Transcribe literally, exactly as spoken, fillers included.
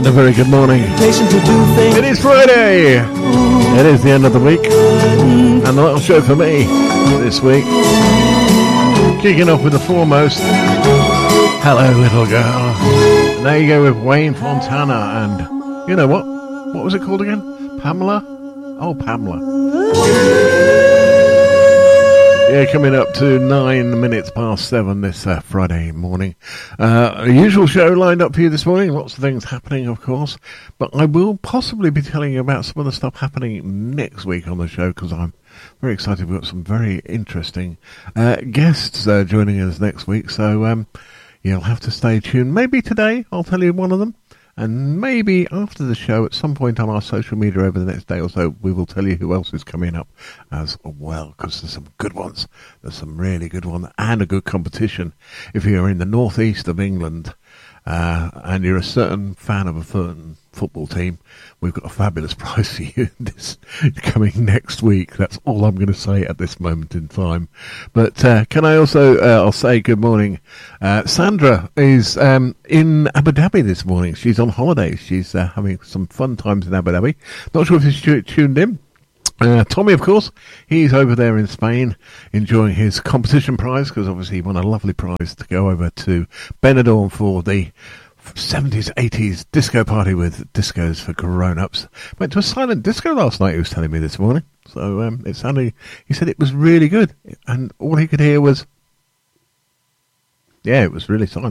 And a very good morning. It is Friday. It is the end of the week. And a little show for me this week. Kicking off with the foremost. Hello, little girl. And there you go with Wayne Fontana. And you know what? What was it called again? Pamela? Oh, Pamela. Yeah, coming up to nine minutes past seven this uh, Friday morning. Uh, a usual show lined up for you this morning. Lots of things happening, of course. But I will possibly be telling you about some of the stuff happening next week on the show, because I'm very excited. We've got some very interesting uh, guests uh, joining us next week. So um, you'll have to stay tuned. Maybe today I'll tell you one of them. And maybe after the show, at some point on our social media over the next day or so, we will tell you who else is coming up as well, because there's some good ones. There's some really good ones and a good competition. If you're in the northeast of England uh, and you're a certain fan of a certain football team, we've got a fabulous prize for you this coming next week. That's all I'm going to say at this moment in time. But uh, can I also, uh, I'll say good morning. Uh, Sandra is um, in Abu Dhabi this morning. She's on holiday. She's uh, having some fun times in Abu Dhabi. Not sure if she's tuned in. Uh, Tommy, of course, he's over there in Spain enjoying his competition prize, because obviously he won a lovely prize to go over to Benidorm for the seventies, eighties disco party with discos for grown-ups. Went to a silent disco last night, he was telling me this morning. So um, it sounded, he said it was really good. And all he could hear was, yeah, it was really silent.